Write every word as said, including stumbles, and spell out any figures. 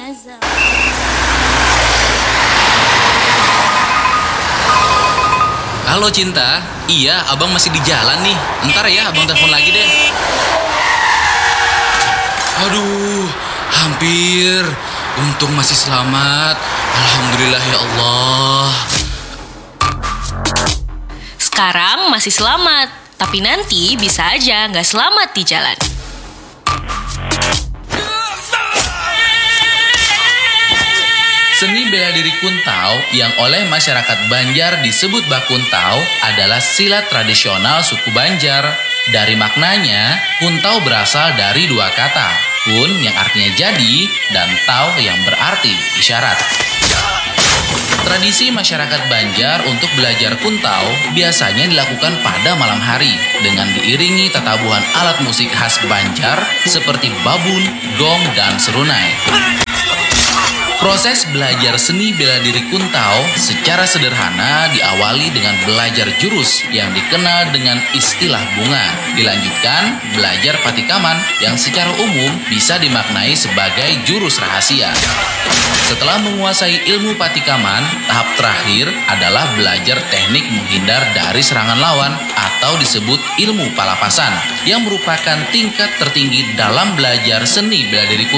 Halo Cinta, iya abang masih di jalan nih. Ntar ya abang telepon lagi deh. Aduh, hampir. Untung masih selamat. Alhamdulillah ya Allah. Sekarang masih selamat, tapi nanti bisa aja nggak selamat di jalan. Seni bela diri Kuntau yang oleh masyarakat Banjar disebut Bakuntau adalah silat tradisional suku Banjar. Dari maknanya, Kuntau berasal dari dua kata, kun yang artinya jadi dan tau yang berarti isyarat. Tradisi masyarakat Banjar untuk belajar Kuntau biasanya dilakukan pada malam hari dengan diiringi tatabuhan alat musik khas Banjar seperti babun, gong, dan serunai. Proses belajar seni bela diri Kuntau secara sederhana diawali dengan belajar jurus yang dikenal dengan istilah bunga. Dilanjutkan belajar patikaman yang secara umum bisa dimaknai sebagai jurus rahasia. Setelah menguasai ilmu patikaman, tahap terakhir adalah belajar teknik menghindar dari serangan lawan atau disebut ilmu palapasan yang merupakan tingkat tertinggi dalam belajar seni bela diri Kuntau.